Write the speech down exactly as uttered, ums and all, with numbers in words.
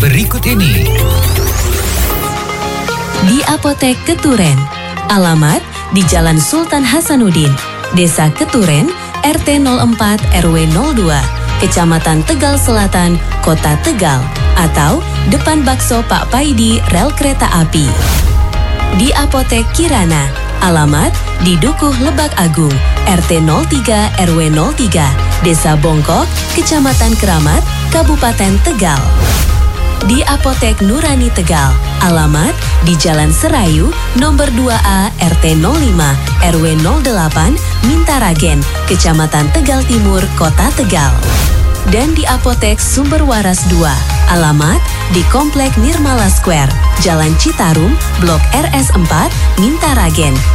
berikut ini. Di Apotek Keturen, alamat di Jalan Sultan Hasanuddin, Desa Keturen, R T nol empat R W nol dua, Kecamatan Tegal Selatan, Kota Tegal, atau depan bakso Pak Paidi rel kereta api. Di Apotek Kirana, alamat di Dukuh Lebak Agung, R T nol tiga R W nol tiga, Desa Bongkok, Kecamatan Keramat, Kabupaten Tegal. Di Apotek Nurani Tegal, alamat di Jalan Serayu, nomor dua A R T nol lima R W nol delapan, Mintaragen, Kecamatan Tegal Timur, Kota Tegal. Dan di Apotek Sumber Waras dua, alamat di Komplek Nirmala Square, Jalan Citarum, Blok R S empat, Mintaragen,